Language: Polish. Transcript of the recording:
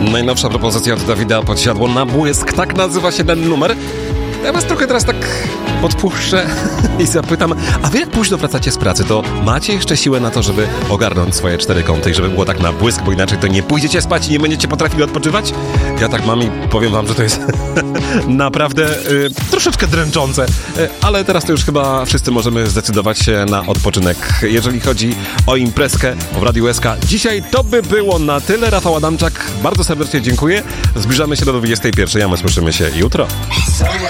Najnowsza propozycja od Dawida Podsiadło na błysk. Tak nazywa się ten numer. Ja was trochę teraz tak podpuszczę i zapytam, a wy jak późno wracacie z pracy, to macie jeszcze siłę na to, żeby ogarnąć swoje 4 kąty i żeby było tak na błysk, bo inaczej to nie pójdziecie spać i nie będziecie potrafili odpoczywać? Ja tak mam i powiem wam, że to jest naprawdę troszeczkę dręczące, ale teraz to już chyba wszyscy możemy zdecydować się na odpoczynek. Jeżeli chodzi o imprezkę w Radiu SK, dzisiaj to by było na tyle. Rafał Adamczak, bardzo serdecznie dziękuję. Zbliżamy się do 21, a my słyszymy się jutro.